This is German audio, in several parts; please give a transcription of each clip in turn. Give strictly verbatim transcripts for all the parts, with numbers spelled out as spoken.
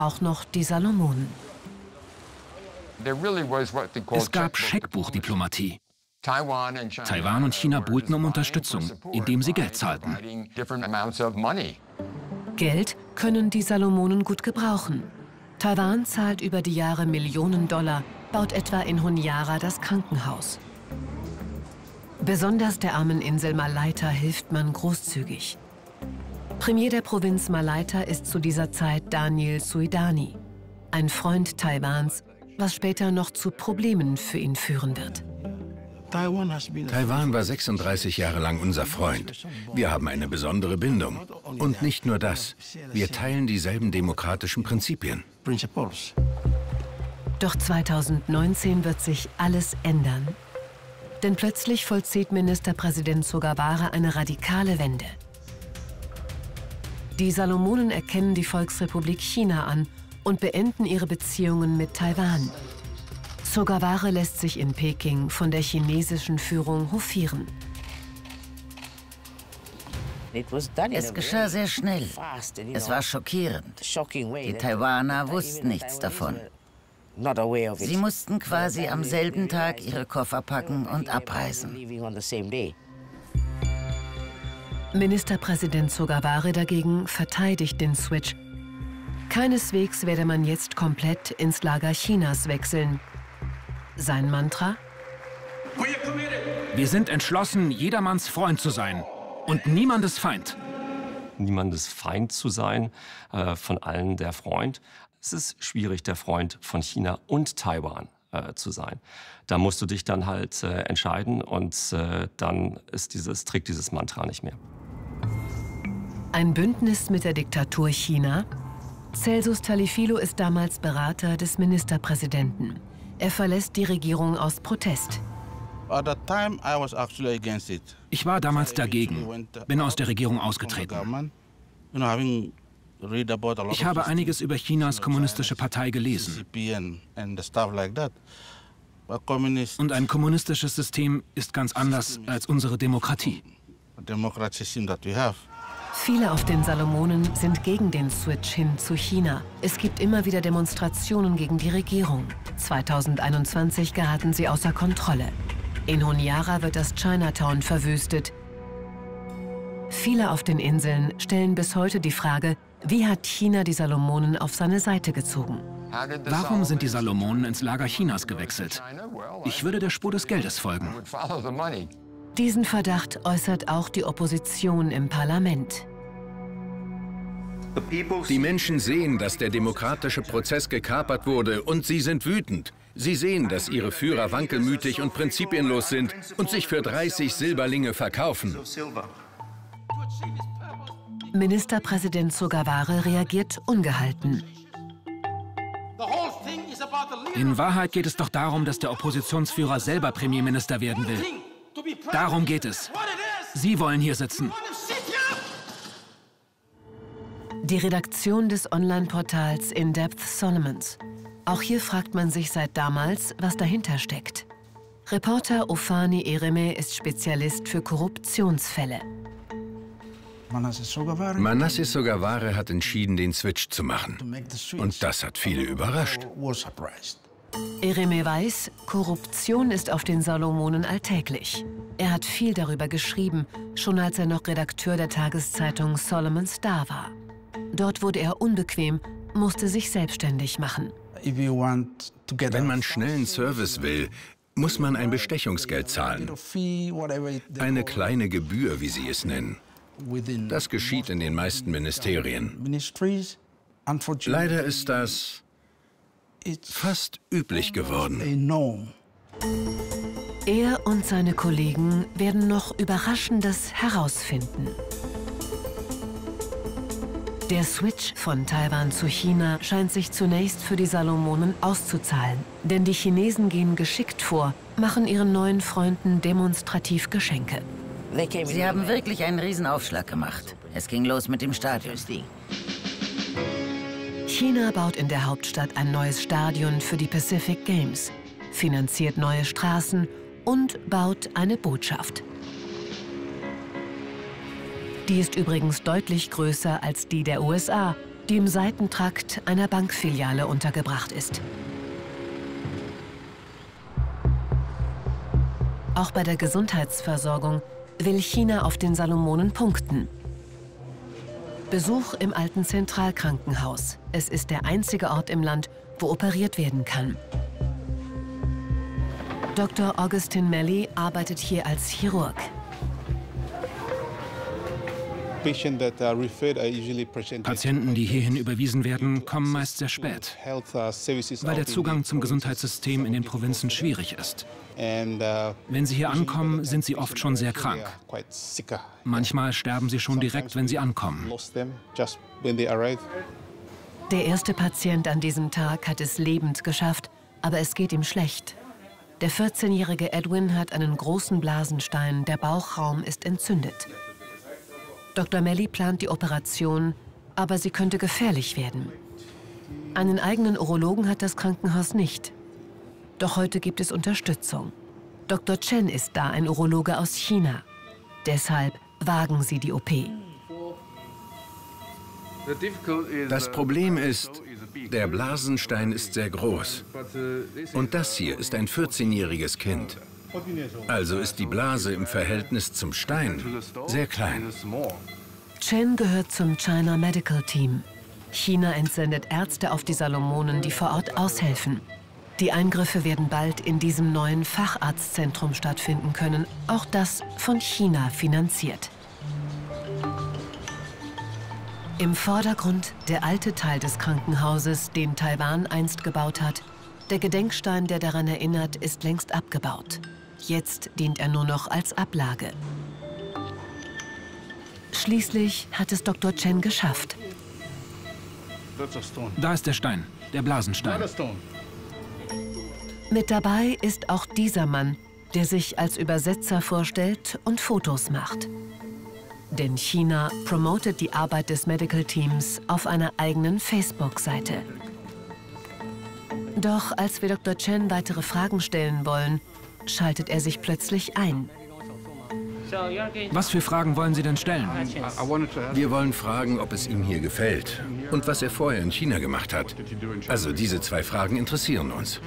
auch noch die Salomonen. Es gab Scheckbuchdiplomatie. Taiwan und China buhlten um Unterstützung, indem sie Geld zahlten. Geld können die Salomonen gut gebrauchen. Taiwan zahlt über die Jahre Millionen Dollar, baut etwa in Honiara das Krankenhaus. Besonders der armen Insel Malaita hilft man großzügig. Premier der Provinz Malaita ist zu dieser Zeit Daniel Suidani, ein Freund Taiwans, was später noch zu Problemen für ihn führen wird. Taiwan war sechsunddreißig Jahre lang unser Freund. Wir haben eine besondere Bindung. Und nicht nur das, wir teilen dieselben demokratischen Prinzipien. Doch zweitausendneunzehn wird sich alles ändern. Denn plötzlich vollzieht Ministerpräsident Sogavare eine radikale Wende. Die Salomonen erkennen die Volksrepublik China an und beenden ihre Beziehungen mit Taiwan. Sogavare lässt sich in Peking von der chinesischen Führung hofieren. Es geschah sehr schnell. Es war schockierend. Die Taiwaner wussten nichts davon. Sie mussten quasi am selben Tag ihre Koffer packen und abreisen. Ministerpräsident Sogavare dagegen verteidigt den Switch. Keineswegs werde man jetzt komplett ins Lager Chinas wechseln. Sein Mantra? Wir sind entschlossen, jedermanns Freund zu sein und niemandes Feind. Niemandes Feind zu sein, äh, von allen der Freund. Es ist schwierig, der Freund von China und Taiwan äh, zu sein. Da musst du dich dann halt äh, entscheiden und äh, dann ist dieses, trägt dieses Mantra nicht mehr. Ein Bündnis mit der Diktatur China? Celsus Talifilo ist damals Berater des Ministerpräsidenten. Er verlässt die Regierung aus Protest. Ich war damals dagegen, bin aus der Regierung ausgetreten. Ich habe einiges über Chinas kommunistische Partei gelesen. Und ein kommunistisches System ist ganz anders als unsere Demokratie. Viele auf den Salomonen sind gegen den Switch hin zu China. Es gibt immer wieder Demonstrationen gegen die Regierung. zweitausendeinundzwanzig geraten sie außer Kontrolle. In Honiara wird das Chinatown verwüstet. Viele auf den Inseln stellen bis heute die Frage, wie hat China die Salomonen auf seine Seite gezogen? Warum sind die Salomonen ins Lager Chinas gewechselt? Ich würde der Spur des Geldes folgen. Diesen Verdacht äußert auch die Opposition im Parlament. Die Menschen sehen, dass der demokratische Prozess gekapert wurde und sie sind wütend. Sie sehen, dass ihre Führer wankelmütig und prinzipienlos sind und sich für dreißig Silberlinge verkaufen. Ministerpräsident Sogavare reagiert ungehalten. In Wahrheit geht es doch darum, dass der Oppositionsführer selber Premierminister werden will. Darum geht es. Sie wollen hier sitzen. Die Redaktion des Online-Portals In-Depth Solomons. Auch hier fragt man sich seit damals, was dahinter steckt. Reporter Ofani Ereme ist Spezialist für Korruptionsfälle. Manasseh Sogavare hat entschieden, den Switch zu machen. Und das hat viele überrascht. Ereme weiß, Korruption ist auf den Salomonen alltäglich. Er hat viel darüber geschrieben, schon als er noch Redakteur der Tageszeitung Solomon Star war. Dort wurde er unbequem, musste sich selbstständig machen. Wenn man schnellen Service will, muss man ein Bestechungsgeld zahlen. Eine kleine Gebühr, wie sie es nennen. Das geschieht in den meisten Ministerien. Leider ist das fast üblich geworden. Er und seine Kollegen werden noch Überraschendes herausfinden. Der Switch von Taiwan zu China scheint sich zunächst für die Salomonen auszuzahlen. Denn die Chinesen gehen geschickt vor, machen ihren neuen Freunden demonstrativ Geschenke. Sie haben wirklich einen Riesenaufschlag gemacht. Es ging los mit dem Stadion. China baut in der Hauptstadt ein neues Stadion für die Pacific Games, finanziert neue Straßen und baut eine Botschaft. Die ist übrigens deutlich größer als die der U S A die im Seitentrakt einer Bankfiliale untergebracht ist. Auch bei der Gesundheitsversorgung will China auf den Salomonen punkten. Besuch im alten Zentralkrankenhaus. Es ist der einzige Ort im Land, wo operiert werden kann. Doktor Augustin Melly arbeitet hier als Chirurg. Patienten, die hierhin überwiesen werden, kommen meist sehr spät, weil der Zugang zum Gesundheitssystem in den Provinzen schwierig ist. Wenn sie hier ankommen, sind sie oft schon sehr krank. Manchmal sterben sie schon direkt, wenn sie ankommen. Der erste Patient an diesem Tag hat es lebend geschafft, aber es geht ihm schlecht. Der vierzehnjährige Edwin hat einen großen Blasenstein, der Bauchraum ist entzündet. Doktor Melly plant die Operation, aber sie könnte gefährlich werden. Einen eigenen Urologen hat das Krankenhaus nicht. Doch heute gibt es Unterstützung. Doktor Chen ist da, ein Urologe aus China. Deshalb wagen sie die O P. Das Problem ist, der Blasenstein ist sehr groß. Und das hier ist ein vierzehnjähriges Kind. Also ist die Blase im Verhältnis zum Stein sehr klein. Chen gehört zum China Medical Team. China entsendet Ärzte auf die Salomonen, die vor Ort aushelfen. Die Eingriffe werden bald in diesem neuen Facharztzentrum stattfinden können. Auch das von China finanziert. Im Vordergrund der alte Teil des Krankenhauses, den Taiwan einst gebaut hat. Der Gedenkstein, der daran erinnert, ist längst abgebaut. Jetzt dient er nur noch als Ablage. Schließlich hat es Doktor Chen geschafft. Da ist der Stein, der Blasenstein. Mit dabei ist auch dieser Mann, der sich als Übersetzer vorstellt und Fotos macht. Denn China promotet die Arbeit des Medical Teams auf einer eigenen Facebook-Seite. Doch als wir Doktor Chen weitere Fragen stellen wollen, schaltet er sich plötzlich ein. Was für Fragen wollen Sie denn stellen? Wir wollen fragen, ob es ihm hier gefällt und was er vorher in China gemacht hat. Also diese zwei Fragen interessieren uns.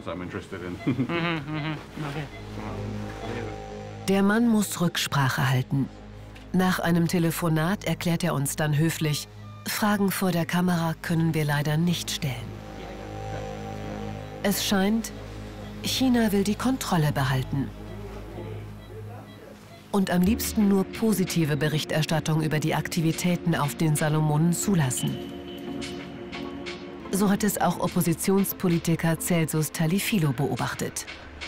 Der Mann muss Rücksprache halten. Nach einem Telefonat erklärt er uns dann höflich, Fragen vor der Kamera können wir leider nicht stellen. Es scheint, China will die Kontrolle behalten. Und am liebsten nur positive Berichterstattung über die Aktivitäten auf den Salomonen zulassen. So hat es auch Oppositionspolitiker Celsus Talifilo beobachtet.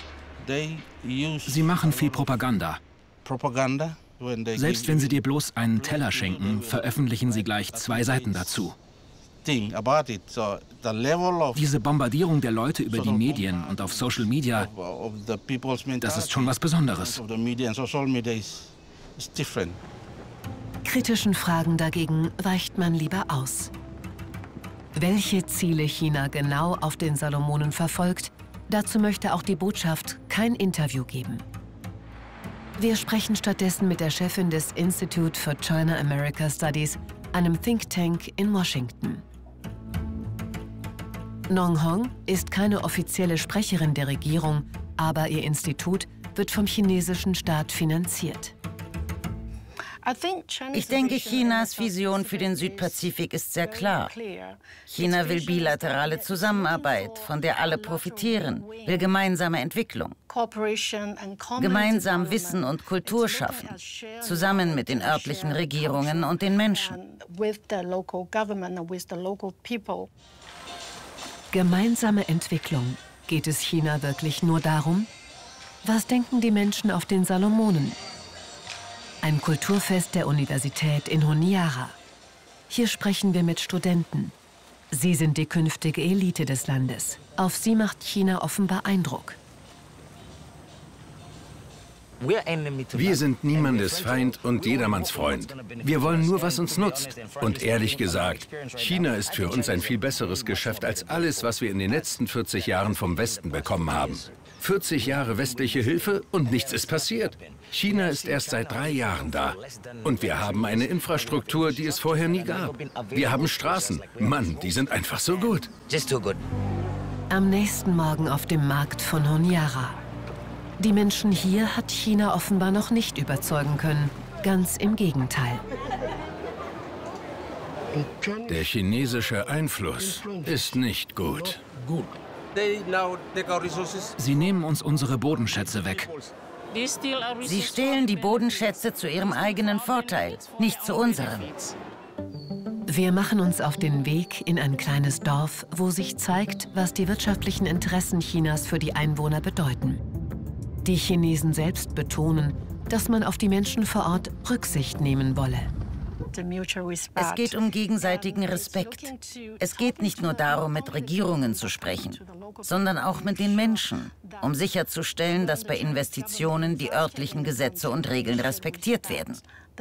Sie machen viel Propaganda. Selbst wenn sie dir bloß einen Teller schenken, veröffentlichen sie gleich zwei Seiten dazu. Diese Bombardierung der Leute über die Medien und auf Social Media, das ist schon was Besonderes. Kritischen Fragen dagegen weicht man lieber aus. Welche Ziele China genau auf den Salomonen verfolgt, dazu möchte auch die Botschaft kein Interview geben. Wir sprechen stattdessen mit der Chefin des Institute for China-America Studies, einem Think Tank in Washington. Nong Hong ist keine offizielle Sprecherin der Regierung, aber ihr Institut wird vom chinesischen Staat finanziert. Ich denke, Chinas Vision für den Südpazifik ist sehr klar. China will bilaterale Zusammenarbeit, von der alle profitieren, will gemeinsame Entwicklung, gemeinsam Wissen und Kultur schaffen, zusammen mit den örtlichen Regierungen und den Menschen. Gemeinsame Entwicklung. Geht es China wirklich nur darum? Was denken die Menschen auf den Salomonen? Ein Kulturfest der Universität in Honiara. Hier sprechen wir mit Studenten. Sie sind die künftige Elite des Landes. Auf sie macht China offenbar Eindruck. Wir sind niemandes Feind und jedermanns Freund. Wir wollen nur, was uns nutzt. Und ehrlich gesagt, China ist für uns ein viel besseres Geschäft als alles, was wir in den letzten vierzig Jahren vom Westen bekommen haben. vierzig Jahre westliche Hilfe und nichts ist passiert. China ist erst seit drei Jahren da. Und wir haben eine Infrastruktur, die es vorher nie gab. Wir haben Straßen. Mann, die sind einfach so gut. Am nächsten Morgen auf dem Markt von Honiara. Die Menschen hier hat China offenbar noch nicht überzeugen können. Ganz im Gegenteil. Der chinesische Einfluss ist nicht gut. Sie nehmen uns unsere Bodenschätze weg. Sie stehlen die Bodenschätze zu ihrem eigenen Vorteil, nicht zu unserem. Wir machen uns auf den Weg in ein kleines Dorf, wo sich zeigt, was die wirtschaftlichen Interessen Chinas für die Einwohner bedeuten. Die Chinesen selbst betonen, dass man auf die Menschen vor Ort Rücksicht nehmen wolle. Es geht um gegenseitigen Respekt. Es geht nicht nur darum, mit Regierungen zu sprechen, sondern auch mit den Menschen, um sicherzustellen, dass bei Investitionen die örtlichen Gesetze und Regeln respektiert werden.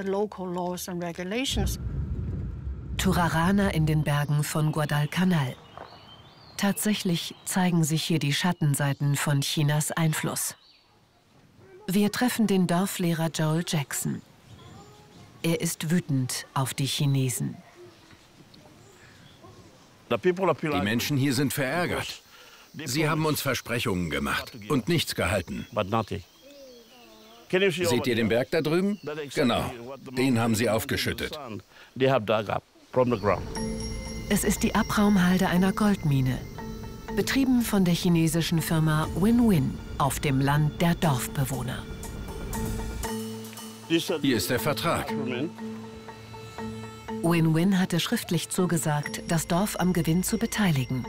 Turarana in den Bergen von Guadalcanal. Tatsächlich zeigen sich hier die Schattenseiten von Chinas Einfluss. Wir treffen den Dorflehrer Joel Jackson. Er ist wütend auf die Chinesen. Die Menschen hier sind verärgert. Sie haben uns Versprechungen gemacht und nichts gehalten. Seht ihr den Berg da drüben? Genau, den haben sie aufgeschüttet. Es ist die Abraumhalde einer Goldmine, betrieben von der chinesischen Firma Win-Win auf dem Land der Dorfbewohner. Hier ist der Vertrag. Win-Win hatte schriftlich zugesagt, das Dorf am Gewinn zu beteiligen.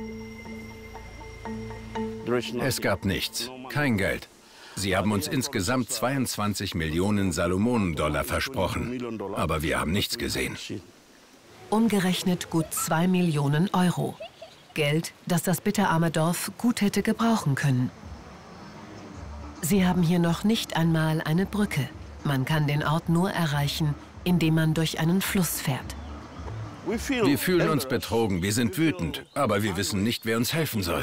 Es gab nichts, kein Geld. Sie haben uns insgesamt zweiundzwanzig Millionen Salomonen-Dollar versprochen, aber wir haben nichts gesehen. Umgerechnet gut zwei Millionen Euro. Geld, das das bitterarme Dorf gut hätte gebrauchen können. Sie haben hier noch nicht einmal eine Brücke. Man kann den Ort nur erreichen, indem man durch einen Fluss fährt. Wir fühlen uns betrogen, wir sind wütend, aber wir wissen nicht, wer uns helfen soll.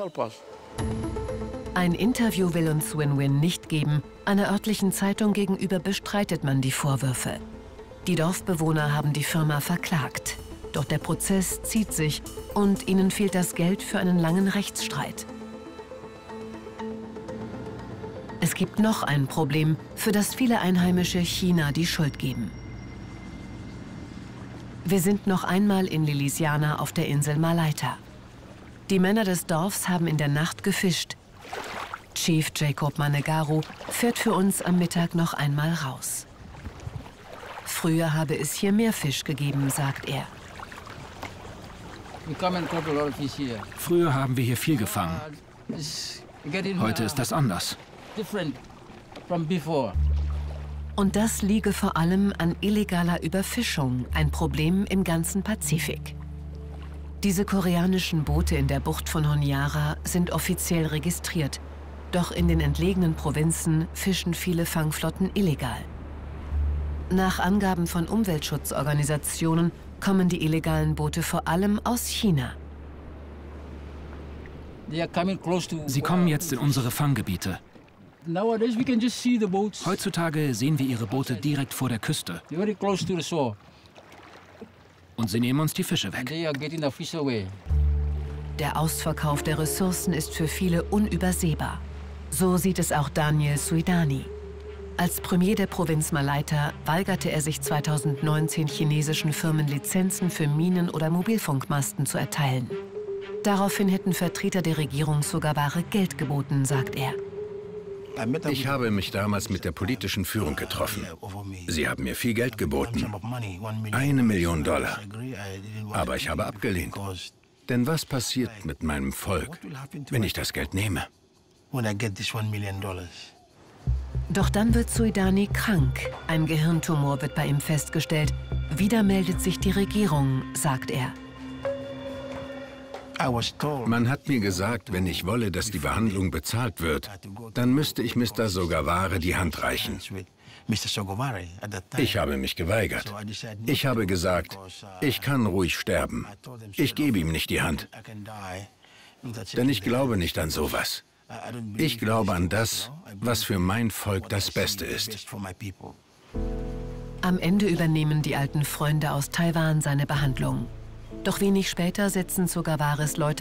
Ein Interview will uns Win-Win nicht geben. Einer örtlichen Zeitung gegenüber bestreitet man die Vorwürfe. Die Dorfbewohner haben die Firma verklagt. Doch der Prozess zieht sich und ihnen fehlt das Geld für einen langen Rechtsstreit. Es gibt noch ein Problem, für das viele Einheimische China die Schuld geben. Wir sind noch einmal in Lillisiana auf der Insel Malaita. Die Männer des Dorfs haben in der Nacht gefischt. Chief Jacob Manegaru fährt für uns am Mittag noch einmal raus. Früher habe es hier mehr Fisch gegeben, sagt er. Früher haben wir hier viel gefangen. Heute ist das anders. Und das liege vor allem an illegaler Überfischung, ein Problem im ganzen Pazifik. Diese koreanischen Boote in der Bucht von Honiara sind offiziell registriert. Doch in den entlegenen Provinzen fischen viele Fangflotten illegal. Nach Angaben von Umweltschutzorganisationen kommen die illegalen Boote vor allem aus China. Sie kommen jetzt in unsere Fanggebiete. Heutzutage sehen wir ihre Boote direkt vor der Küste. Und sie nehmen uns die Fische weg. Der Ausverkauf der Ressourcen ist für viele unübersehbar. So sieht es auch Daniel Suidani. Als Premier der Provinz Malaita weigerte er sich zweitausendneunzehn chinesischen Firmen Lizenzen für Minen- oder Mobilfunkmasten zu erteilen. Daraufhin hätten Vertreter der Regierung sogar bare Geld geboten, sagt er. Ich habe mich damals mit der politischen Führung getroffen. Sie haben mir viel Geld geboten. Eine Million Dollar. Aber ich habe abgelehnt. Denn was passiert mit meinem Volk, wenn ich das Geld nehme? Doch dann wird Suidani krank. Ein Gehirntumor wird bei ihm festgestellt. Wieder meldet sich die Regierung, sagt er. Man hat mir gesagt, wenn ich wolle, dass die Behandlung bezahlt wird, dann müsste ich Mister Sogaware die Hand reichen. Ich habe mich geweigert. Ich habe gesagt, ich kann ruhig sterben. Ich gebe ihm nicht die Hand. Denn ich glaube nicht an sowas. Ich glaube an das, was für mein Volk das Beste ist. Am Ende übernehmen die alten Freunde aus Taiwan seine Behandlung. Doch wenig später setzen Sugawara's Leute